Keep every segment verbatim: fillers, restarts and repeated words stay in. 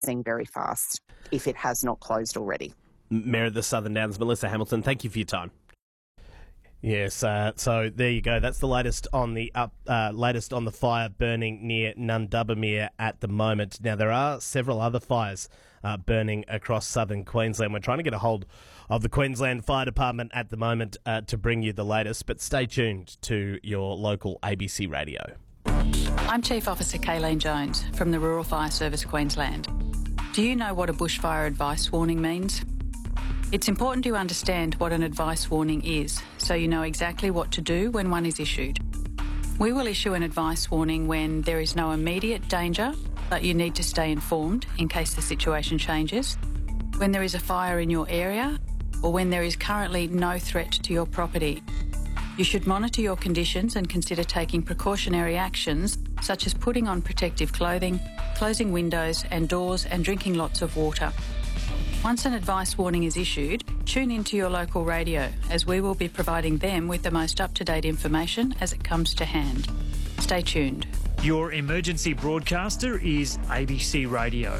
very fast if it has not closed already. Mayor of the Southern Downs, Melissa Hamilton, thank you for your time. Yes, uh, so there you go. That's the latest on the up, uh, latest on the fire burning near Nundubbermere at the moment. Now there are several other fires uh, burning across southern Queensland. We're trying to get a hold of the Queensland Fire Department at the moment uh, to bring you the latest. But stay tuned to your local A B C radio. I'm Chief Officer Kayleen Jones from the Rural Fire Service Queensland. Do you know what a bushfire advice warning means? It's important to understand what an advice warning is, so you know exactly what to do when one is issued. We will issue an advice warning when there is no immediate danger, but you need to stay informed in case the situation changes, when there is a fire in your area, or when there is currently no threat to your property. You should monitor your conditions and consider taking precautionary actions, such as putting on protective clothing, closing windows and doors, and drinking lots of water. Once an advice warning is issued, tune into your local radio, as we will be providing them with the most up-to-date information as it comes to hand. Stay tuned. Your emergency broadcaster is A B C Radio.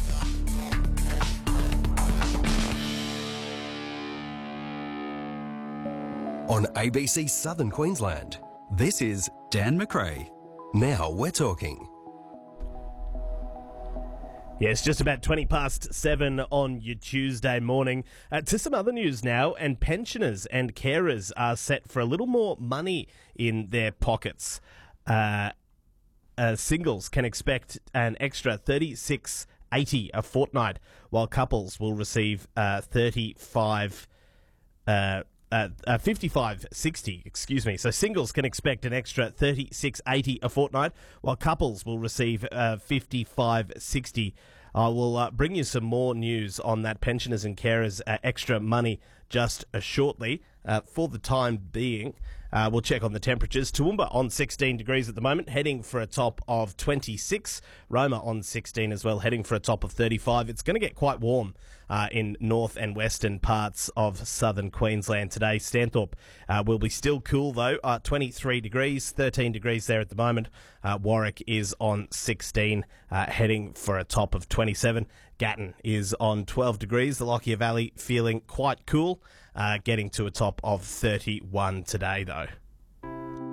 On A B C Southern Queensland, this is Dan McRae. Now we're talking. Yes, just about twenty past seven on your Tuesday morning. Uh, to some other news now, and pensioners and carers are set for a little more money in their pockets. Uh, uh, singles can expect an extra thirty-six eighty a fortnight, while couples will receive uh, thirty-five uh, Uh, uh, fifty-five sixty, excuse me. So singles can expect an extra thirty-six eighty a fortnight, while couples will receive uh, fifty-five sixty. I will uh, bring you some more news on that pensioners and carers uh, extra money just uh, shortly. Uh, for the time being, uh, we'll check on the temperatures. Toowoomba on sixteen degrees at the moment, heading for a top of twenty-six. Roma on sixteen as well, heading for a top of thirty-five. It's going to get quite warm uh, in north and western parts of southern Queensland today. Stanthorpe uh, will be still cool though, uh, twenty-three degrees, thirteen degrees there at the moment. Uh, Warwick is on sixteen, uh, heading for a top of twenty-seven. Gatton is on twelve degrees. The Lockyer Valley feeling quite cool, uh, getting to a top of thirty-one today though.